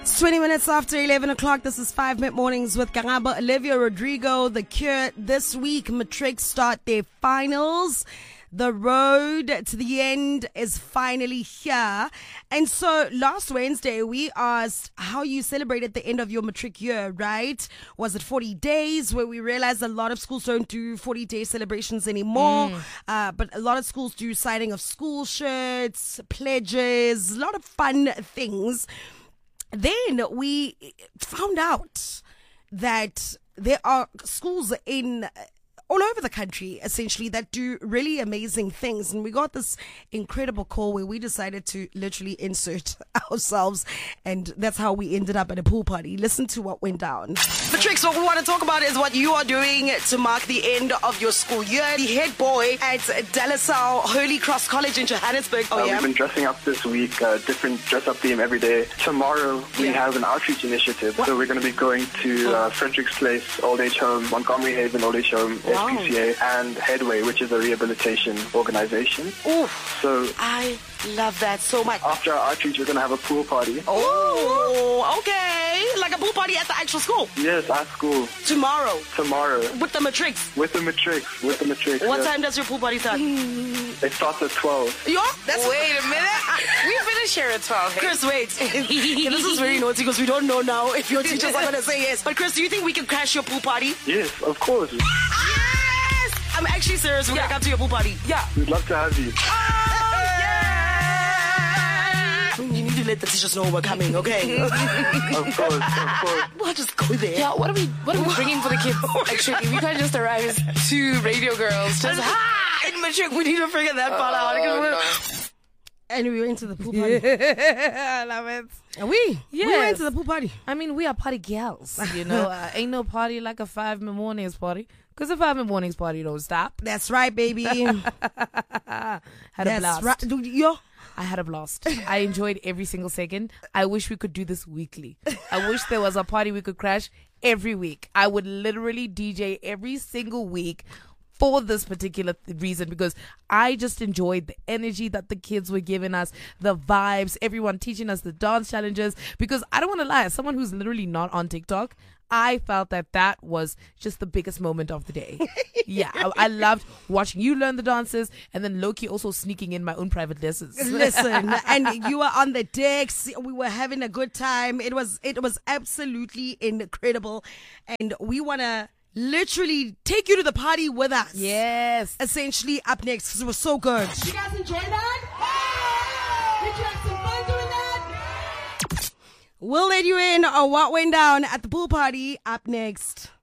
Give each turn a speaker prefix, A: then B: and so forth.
A: It's 20 minutes after 11 o'clock. This is 5 Minute Mornings with Karaba, Olivia Rodrigo, The Cure. This week, matric start their finals. The road to the end is finally here. And so last Wednesday, we asked how you celebrated the end of your matric year, right? Was it 40 days? Where we realized a lot of schools don't do 40-day celebrations anymore. But a lot of schools do signing of school shirts, pledges, a lot of fun things. Then we found out that there are schools in all over the country, essentially, that do really amazing things. And we got this incredible call where we decided to literally insert ourselves. And that's how we ended up at a pool party. Listen to what went down. Matrix, what we want to talk about is what you are doing to mark the end of your school year. The head boy at De La Salle Holy Cross College in Johannesburg.
B: We've been dressing up this week, different dress-up theme every day. Tomorrow, we have an outreach initiative. So we're going to be going to Frederick's Place Old Age Home, Montgomery Haven Old Age Home, SPCA, and Headway, which is a rehabilitation organization. So
A: I love that so much.
B: After our outreach, we're going to have a pool party.
A: Oh, okay. Like a pool party at the actual school?
B: Yes, at school.
A: Tomorrow?
B: Tomorrow.
A: With the matrix?
B: With the matrix.
A: What time does your pool party start?
B: It starts at 12.
A: Wait
C: a minute. We finish here at 12. Hey?
A: Chris, wait. This is very naughty because we don't know now if your teachers are going to say yes. But Chris, do you think we can crash your pool party?
B: Yes, of course.
A: I'm actually serious. We're going to come to your pool party.
C: Yeah.
B: We'd love to have you.
A: You need to let the teachers know we're coming, okay?
B: Of course.
A: We'll just go there.
C: Yeah, what are we bringing for the kids? Actually, we can't just arrive as two radio girls. Just
A: in matric, we need to figure that part out.
C: No.
A: And we went to the pool party.
C: I love it.
A: We went to the pool party.
C: I mean, we are party gals, you know. Ain't no party like a 5 Minute Mornings party. Because a 5 Minute Mornings party don't stop.
A: That's right, baby.
C: Had a blast.
A: Right. Yo.
C: I had a blast. I enjoyed every single second. I wish we could do this weekly. I wish there was a party we could crash every week. I would literally DJ every single week for this particular reason, because I just enjoyed the energy that the kids were giving us, the vibes, everyone teaching us the dance challenges. Because I don't want to lie, as someone who's literally not on TikTok, I felt that was just the biggest moment of the day. Yeah, I loved watching you learn the dances, and then Loki also sneaking in my own private lessons.
A: Listen, and you were on the decks. We were having a good time. It was absolutely incredible, and we want to literally take you to the party with us.
C: Yes.
A: Essentially up next, because it was so good.
D: You guys enjoy that? Did you have some fun doing that?
A: We'll let you in on what went down at the pool party up next.